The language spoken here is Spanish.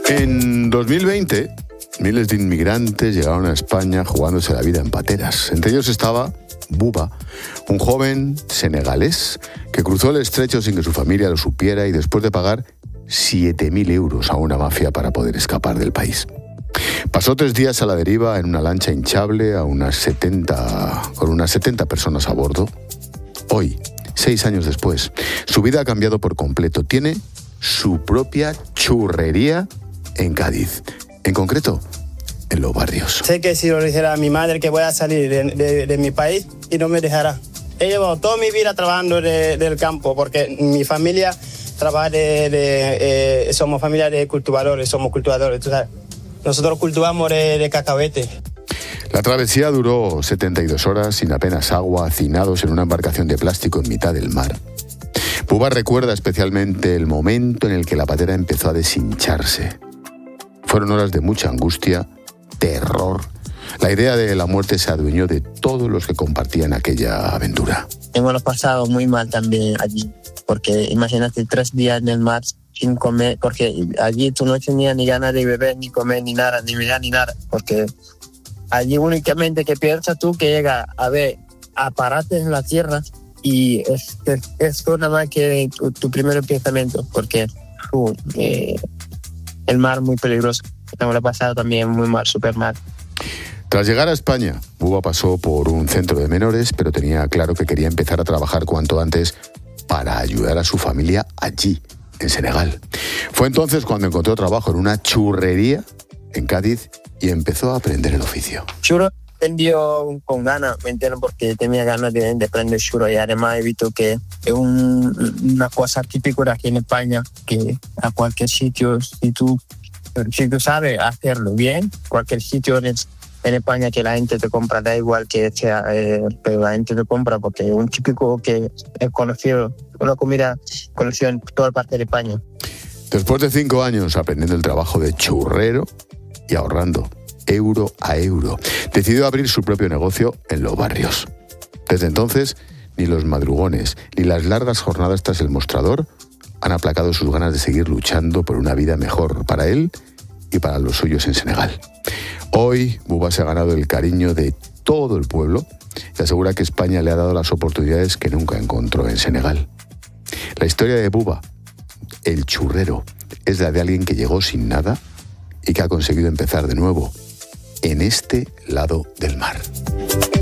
En 2020, miles de inmigrantes llegaron a España jugándose la vida en pateras. Entre ellos estaba Buba, un joven senegalés que cruzó el estrecho sin que su familia lo supiera y después de pagar 7.000 euros a una mafia para poder escapar del país. Pasó 3 días a la deriva en una lancha hinchable con unas 70 personas a bordo. Hoy, 6 años después, su vida ha cambiado por completo. Tiene su propia churrería en Cádiz, en concreto en Los Barrios. Sé que si lo dijera a mi madre que voy a salir de mi país y no me dejará. He llevado toda mi vida trabajando del campo porque mi familia trabaja somos familia de cultivadores, somos cultivadores, tú sabes. Nosotros cultivamos de cacahuete. La travesía duró 72 horas sin apenas agua, hacinados en una embarcación de plástico en mitad del mar. Buba recuerda especialmente el momento en el que la patera empezó a deshincharse. Fueron horas de mucha angustia, terror. La idea de la muerte se adueñó de todos los que compartían aquella aventura. Hemos pasado muy mal también allí, porque imagínate 3 días en el mar sin comer, porque allí tú no tenías ni ganas de beber, ni comer, ni nada, ni mirar, ni nada, porque allí únicamente que piensas tú que llega a ver aparatos en la tierra y es nada más que tu primer pensamiento, porque el mar muy peligroso. Hemos pasado también muy mal, súper mal. Tras llegar a España, Buba pasó por un centro de menores, pero tenía claro que quería empezar a trabajar cuanto antes para ayudar a su familia allí, en Senegal. Fue entonces cuando encontró trabajo en una churrería en Cádiz y empezó a aprender el oficio. Churro aprendió con ganas, ¿me entiendes? Porque tenía ganas de aprender churro y además he visto que es una cosa típica de aquí en España, que a cualquier sitio, si tú sabes hacerlo bien, cualquier sitio en España que la gente te compra, da igual que sea, pero la gente te compra porque es un típico que es conocido, una comida conocida en toda parte de España. Después de 5 años aprendiendo el trabajo de churrero y ahorrando euro a euro, decidió abrir su propio negocio en Los Barrios. Desde entonces, ni los madrugones ni las largas jornadas tras el mostrador han aplacado sus ganas de seguir luchando por una vida mejor para él y para los suyos en Senegal. Hoy, Buba se ha ganado el cariño de todo el pueblo y asegura que España le ha dado las oportunidades que nunca encontró en Senegal. La historia de Buba, el churrero, es la de alguien que llegó sin nada y que ha conseguido empezar de nuevo en este lado del mar.